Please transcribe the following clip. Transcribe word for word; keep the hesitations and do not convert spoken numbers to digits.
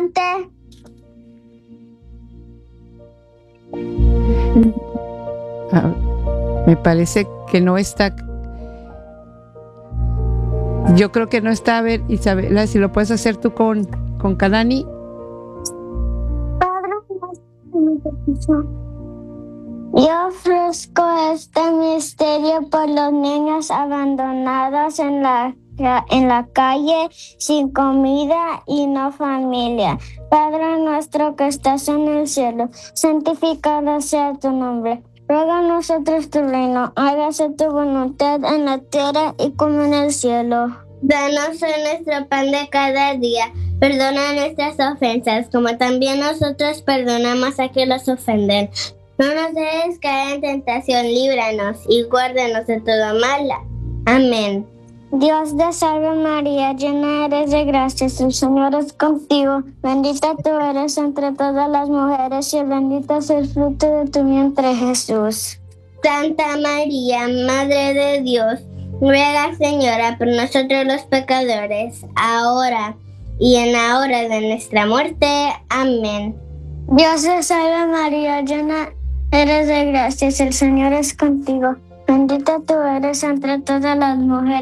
cante. Ah, me parece que no está. Yo creo que no está. A ver, Isabela, si lo puedes hacer tú con, con Kanani. Padre nuestro, yo ofrezco este misterio por los niños abandonados en la, en la calle, sin comida y no familia. Padre nuestro que estás en el cielo, santificado sea tu nombre. Ruega a nosotros tu reino, hágase tu voluntad en la tierra y como en el cielo. Danos hoy nuestro pan de cada día. Perdona nuestras ofensas, como también nosotros perdonamos a quienes los ofenden. No nos dejes caer en tentación, líbranos y guárdanos de todo mal. Amén. Dios te salve María, llena eres de gracia, el Señor es contigo. Bendita tú eres entre todas las mujeres y bendito es el fruto de tu vientre, Jesús. Santa María, Madre de Dios, ruega, Señora, por nosotros los pecadores, ahora y en la hora de nuestra muerte. Amén. Dios te salve María, llena eres de gracia, el Señor es contigo. Bendita tú eres entre todas las mujeres.